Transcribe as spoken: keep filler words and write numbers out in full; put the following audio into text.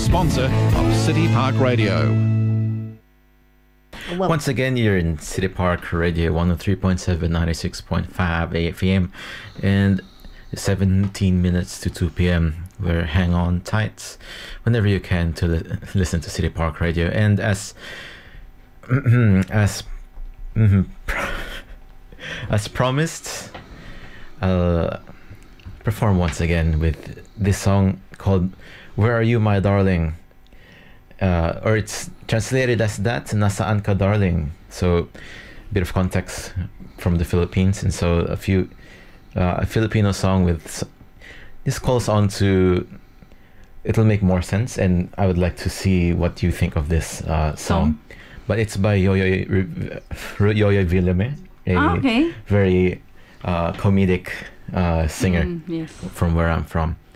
sponsor of City Park Radio. Well, once again, you're in City Park Radio one oh three point seven, ninety-six point five A F M, and seventeen minutes to two p.m. Where hang on tight whenever you can to li- listen to City Park Radio. And as as as promised, I'll perform once again with this song called "Where Are You, My Darling," uh, or it's translated as that, "Nasaan ka, darling." So a bit of context from the Philippines, and so a few uh, a Filipino song with this calls on to, it'll make more sense, and I would like to see what you think of this uh, song. Oh. But it's by Yoyoy Yoyoy Villame, a oh, okay. very uh, comedic uh, singer mm, yes. from where I'm from.